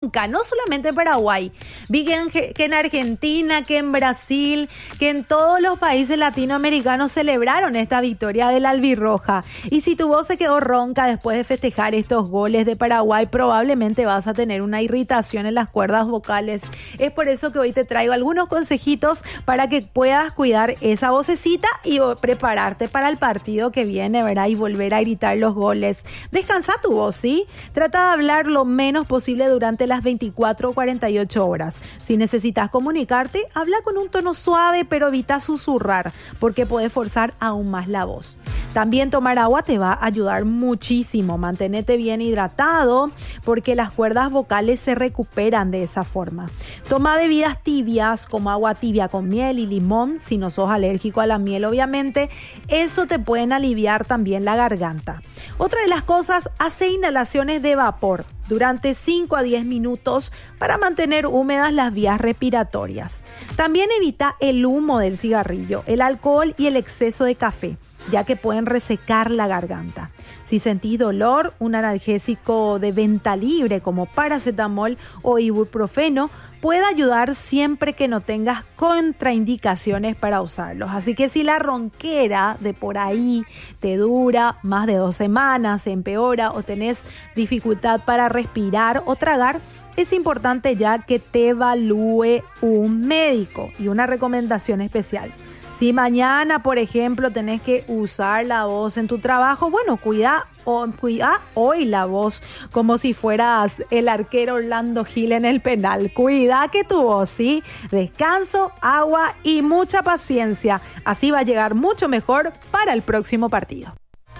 ronca, no solamente en Paraguay. Vi que en Argentina, que en Brasil, que en todos los países latinoamericanos celebraron esta victoria del albirroja. Y si tu voz se quedó ronca después de festejar estos goles de Paraguay, probablemente vas a tener una irritación en las cuerdas vocales. Es por eso que hoy te traigo algunos consejitos para que puedas cuidar esa vocecita y prepararte para el partido que viene, ¿verdad? Y volver a gritar los goles. Descansa tu voz, ¿sí? Trata de hablar lo menos posible durante las 24 o 48 horas. Si necesitas comunicarte, habla con un tono suave, pero evita susurrar, porque puede forzar aún más la voz. También tomar agua te va a ayudar muchísimo. Mantenete bien hidratado, porque las cuerdas vocales se recuperan de esa forma. Toma bebidas tibias, como agua tibia con miel y limón, si no sos alérgico a la miel, obviamente. Eso te pueden aliviar también la garganta. Otra de las cosas, hace inhalaciones de vapor durante 5 a 10 minutos para mantener húmedas las vías respiratorias. También evita el humo del cigarrillo, el alcohol y el exceso de café, ya que pueden resecar la garganta. Si sentís dolor, un analgésico de venta libre como paracetamol o ibuprofeno puede ayudar siempre que no tengas contraindicaciones para usarlos. Así que si la ronquera de por ahí te dura más de 2 semanas, se empeora o tenés dificultad para respirar o tragar, es importante ya que te evalúe un médico. Y una recomendación especial: si mañana, por ejemplo, tenés que usar la voz en tu trabajo, bueno, cuida hoy la voz como si fueras el arquero Orlando Gil en el penal. Cuida que tu voz, ¿sí? Descanso, agua y mucha paciencia. Así va a llegar mucho mejor para el próximo partido.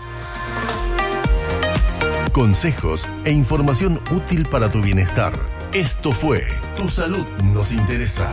Consejos e información útil para tu bienestar. Esto fue Tu Salud Nos Interesa.